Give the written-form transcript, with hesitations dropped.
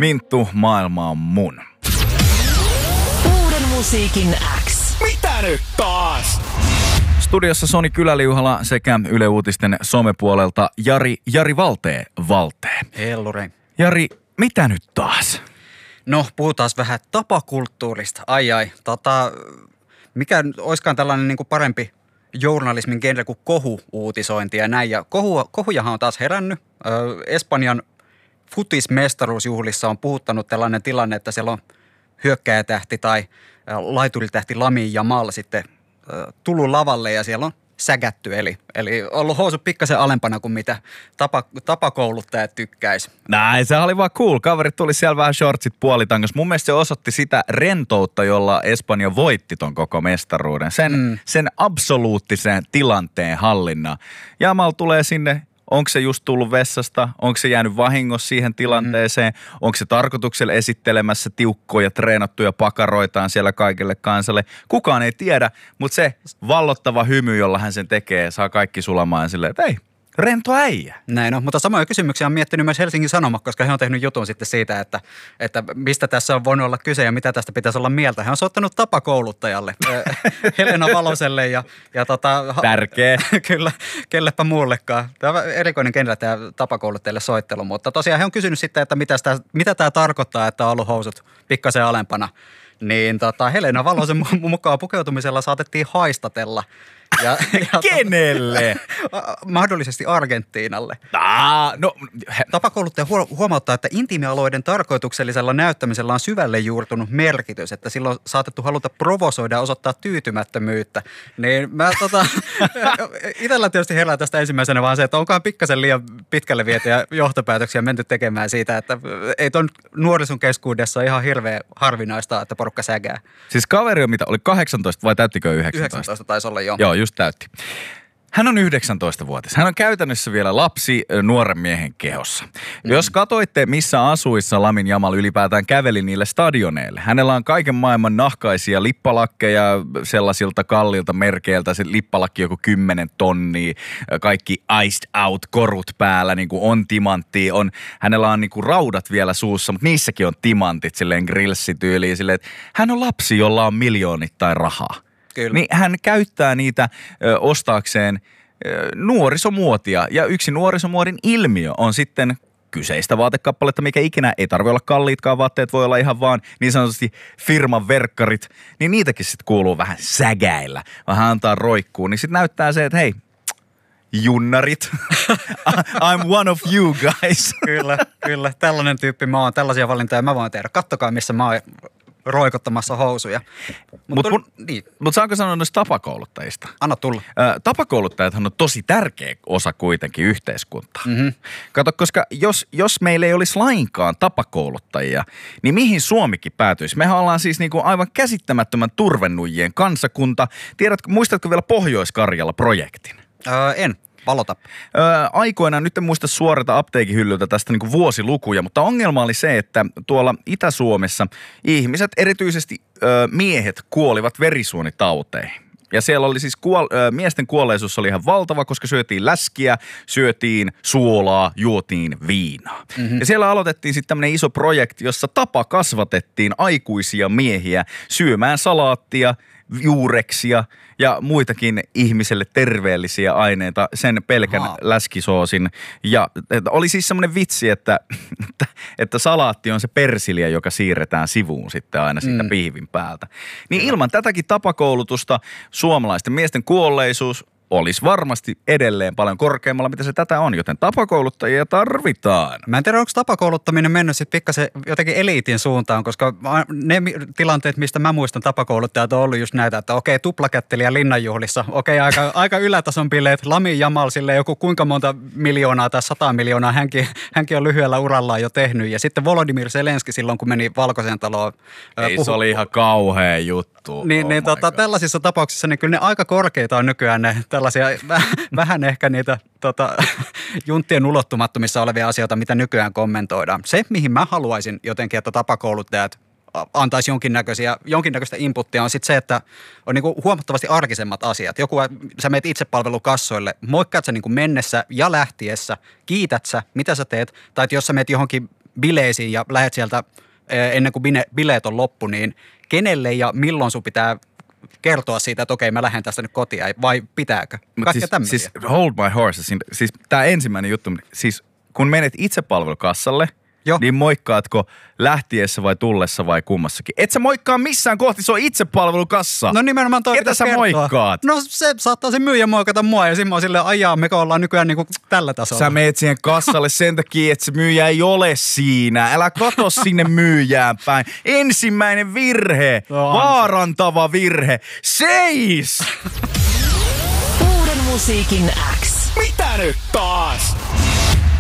Minttu, maailma on mun. Uuden musiikin X. Mitä nyt taas? Studiossa Soni Kyläliuhala sekä Yle Uutisten somepuolelta Jari Valtee. Hellure. Jari, mitä nyt taas? No, puhutaan vähän tapakulttuurista. Mikä oiskaan tällainen niin kuin parempi journalismin genre kuin kohu-uutisointi ja näin. Ja kohujahan on taas herännyt. Espanjan futismestaruusjuhlissa on puhuttanut tällainen tilanne, että siellä on hyökkääjätähti tai laituritähti Lamine Yamal sitten tullut lavalle ja siellä on sägätty. Eli ollut housut pikkasen alempana kuin mitä tapakouluttajat tykkäisi. Näin, se oli vaan cool. Kaverit tuli siellä vähän shortsit puolitangos. Mun mielestä se osoitti sitä rentoutta, jolla Espanja voitti ton koko mestaruuden. Sen absoluuttisen tilanteen hallinnan. Jamal tulee sinne. Onko se just tullut vessasta? Onko se jäänyt vahingossa siihen tilanteeseen? Onko se tarkoituksella esittelemässä tiukkoja, treenattuja pakaroitaan siellä kaikille kansalle? Kukaan ei tiedä, mutta se vallottava hymy, jolla hän sen tekee, saa kaikki sulamaan silleen, että ei, rento äijä. Näin on, mutta samoja kysymyksiä on miettinyt myös Helsingin Sanomat, koska he on tehnyt jutun sitten siitä, että mistä tässä on voinut olla kyse ja mitä tästä pitäisi olla mieltä. He on soittanut tapakouluttajalle, Helena Valoselle ja tärkeä. Kyllä, kellepä muullekaan. Tämä on erikoinen kenellä tämä tapakouluttajille soittelu, mutta tosiaan he on kysynyt sitten, että mitä tämä tarkoittaa, että on ollut housut pikkasen alempana. Niin Helena Valosen mukaan pukeutumisella saatettiin haistatella. Kenelle? Mahdollisesti Argentiinalle. Tapakouluttaja huomauttaa, että intiimialueiden tarkoituksellisella näyttämisellä on syvälle juurtunut merkitys, että silloin saatettu haluta provosoida ja osoittaa tyytymättömyyttä. Niin mä itsellä tietysti herää tästä ensimmäisenä vaan se, että onkohan pikkasen liian pitkälle vietyjä johtopäätöksiä menty tekemään siitä, että ei ton nuorison keskuudessa ihan hirveän harvinaista, että porukka sägää. Siis kaveri on mitä, oli 18 vai täyttikö 19? 19 taisi olla jo. Joo, just täytti. Hän on 19-vuotias. Hän on käytännössä vielä lapsi nuoren miehen kehossa. Jos katoitte, missä asuissa Lamine Yamal ylipäätään käveli niille stadioneille. Hänellä on kaiken maailman nahkaisia lippalakkeja sellaisilta kalliilta merkeiltä. Se lippalakki joku 10 tonnia. Kaikki iced out korut päällä, niin kuin on timanttia. Hänellä on niin kuin raudat vielä suussa, mutta niissäkin on timantit silleen grillsityyliin. Silleen, että hän on lapsi, jolla on miljoonittain rahaa. Kyllä. Niin hän käyttää niitä ostaakseen nuorisomuotia. Ja yksi nuorisomuodin ilmiö on sitten kyseistä vaatekappaletta, mikä ikinä ei tarvitse olla kalliitkaan vaatteet, voi olla ihan vaan niin sanotusti firman verkkarit. Niin niitäkin sitten kuuluu vähän sägäillä, vähän antaa roikkuu. Niin sitten näyttää se, että hei, junnarit, I'm one of you guys. Kyllä. Tällainen tyyppi mä oon, tällaisia valintoja mä voin tehdä. Kattokaa, missä mä oon roikottamassa housuja. Mutta saanko sanoa noista tapakouluttajista? Anna tulla. Tapakouluttajathan on tosi tärkeä osa kuitenkin yhteiskuntaa. Kato, koska jos meillä ei olisi lainkaan tapakouluttajia, niin mihin Suomikin päätyisi? Mehän ollaan siis niinku aivan käsittämättömän turvennujien kansakunta. Muistatko vielä Pohjois-Karjala-projektin? En. Valota. Aikoinaan, nyt en muista suorata apteekin hyllyltä tästä niin kuin vuosilukuja, mutta ongelma oli se, että tuolla Itä-Suomessa ihmiset, erityisesti miehet, kuolivat verisuonitauteihin. Ja siellä oli siis miesten kuolleisuus oli ihan valtava, koska syötiin läskiä, syötiin suolaa, juotiin viinaa. Ja siellä aloitettiin sitten tämmöinen iso projekti, jossa kasvatettiin aikuisia miehiä syömään salaattia, juureksia ja muitakin ihmiselle terveellisiä aineita sen pelkän läskisoosin. Ja oli siis semmoinen vitsi, että salaatti on se persilia, joka siirretään sivuun sitten aina siitä pihvin päältä. Niin ilman tätäkin tapakoulutusta suomalaisten miesten kuolleisuus olisi varmasti edelleen paljon korkeammalla, mitä se tätä on, joten tapakouluttajia tarvitaan. Mä en tiedä, onko tapakouluttaminen mennyt sitten pikkasen jotenkin eliitin suuntaan, koska ne tilanteet, mistä mä muistan tapakouluttajat on ollut just näitä, että okei, tuplakättelijä linnanjuhlissa, okei, aika ylätason bileet, Lamine Yamal silleen joku kuinka monta miljoonaa tai 100 miljoonaa hänkin on lyhyellä urallaan jo tehnyt, ja sitten Volodymyr Zelenski silloin, kun meni Valkoiseen taloon. Se oli ihan kauhea juttu. Tällaisissa tapauksissa niin kyllä ne aika korkeita on nykyään ne tällaisia vähän ehkä niitä junttien ulottumattomissa olevia asioita, mitä nykyään kommentoidaan. Se, mihin mä haluaisin jotenkin, että tapakouluttajat antaisi jonkinnäköistä inputtia, on sitten se, että on niinku huomattavasti arkisemmat asiat. Sä meet itsepalvelukassoille, moikkaat sä niinku mennessä ja lähtiessä, kiität sä, mitä sä teet, tai jos sä meet johonkin bileisiin ja lähdet sieltä ennen kuin bileet on loppu, niin kenelle ja milloin sun pitää kertoa siitä, että okei, mä lähden tästä nyt kotiin, vai pitääkö? Kaikkea tämmöisiä. Siis hold my horses. Siis tämä ensimmäinen juttu, siis kun menet itsepalvelukassalle, niin moikkaatko lähtiessä vai tullessa vai kummassakin? Et sä moikkaa missään kohti, se on itsepalvelukassa. No nimenomaan toi ketä sä kertoa. Moikkaat? No se saattaa se myyjä moikata mua ja sitten mä oon silleen, ajaa, me ollaan nykyään niinku tällä tasolla. Sä meet siihen kassalle sen takia, että se myyjä ei ole siinä. Älä kato sinne myyjään päin. Ensimmäinen virhe, vaarantava virhe. Seis! Uuden musiikin X. Mitä nyt taas?